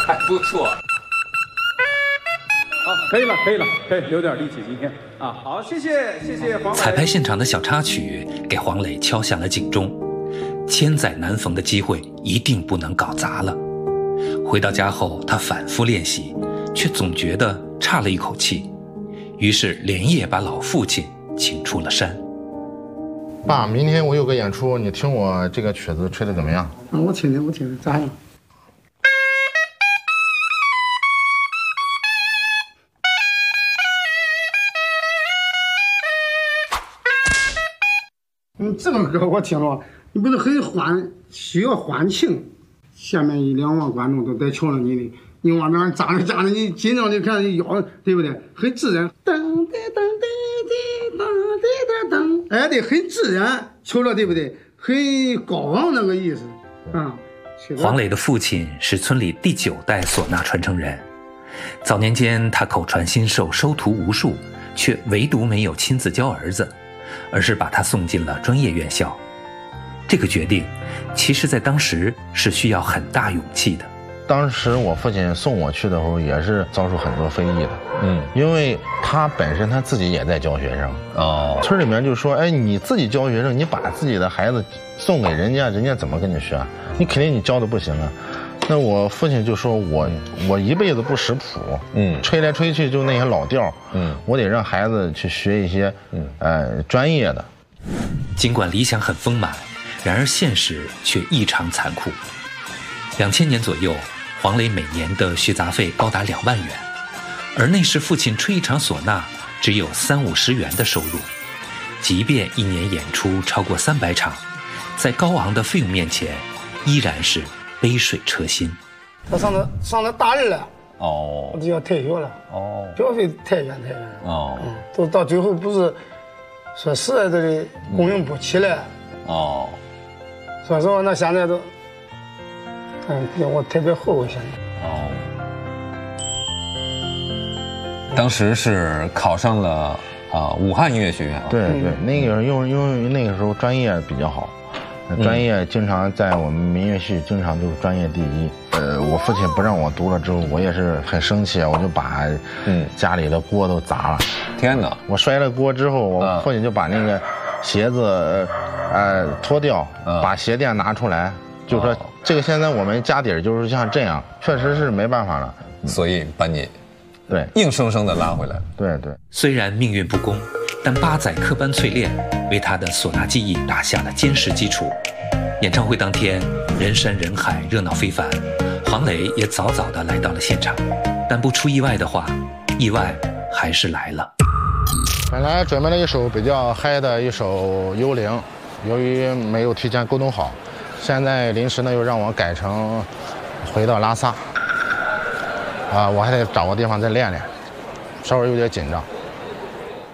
还不错。 可以了，可以留点力气今天啊。好，谢谢黄磊。 彩排现场的小插曲给黄磊敲响了警钟，千载难逢的机会一定不能搞砸了。回到家后，他反复练习，却总觉得差了一口气，于是连夜把老父亲请出了山。 爸，明天我有个演出，你听我这个曲子吹得怎么样？ 我听听，咋样？这个歌我听了，你不是很需要欢庆，下面1-2万观众都在瞧着你的，你往那站着，你紧张的看腰，对不对？很自然，噔噔噔噔噔噔噔，哎，对，很自然，瞧着对不对？很高昂那个意思啊。 黄磊的父亲是村里第9代唢呐传承人，早年间他口传心授，收徒无数，却唯独没有亲自教儿子，而是把他送进了专业院校。这个决定其实在当时是需要很大勇气的。 当时我父亲送我去的时候也是遭受很多非议的，因为他本身他自己也在教学生，村里面就说，哎，你自己教学生，你把自己的孩子送给人家，人家怎么跟你学？你肯定你教的不行啊。那我父亲就说我一辈子不识谱，吹来吹去就那些老调，我得让孩子去学一些专业的。 尽管理想很丰满，然而现实却异常残酷。2000年左右，黄磊每年的学杂费高达2万元，而那时父亲吹一场唢呐只有30-50元的收入，即便一年演出超过300场，在高昂的费用面前，依然是杯水车薪。 他上了大二了，我就要退休了，学费太远了，都到最后不是说实在的供应不起来，说实话，那现在都，我特别后悔现在。 当时是考上了武汉音乐学院。 对，那个因为那个时候专业比较好，专业经常在我们民乐系经常就是专业第一。我父亲不让我读了之后，我也是很生气，我就把家里的锅都砸了。 天哪！ 我摔了锅之后，我父亲就把那个鞋子脱掉，把鞋垫拿出来，就说这个现在我们家底就是像这样，确实是没办法了， 所以把你硬生生的拉回来。 对。 虽然命运不公，但8载科班淬炼为他的唢呐技艺打下了坚实基础。演唱会当天，人山人海，热闹非凡。黄磊也早早地来到了现场，但不出意外的话，意外还是来了。 本来准备了一首比较嗨的一首《幽灵》，由于没有提前沟通好，现在临时呢又让我改成回到拉萨，我还得找个地方再练练，稍微有点紧张。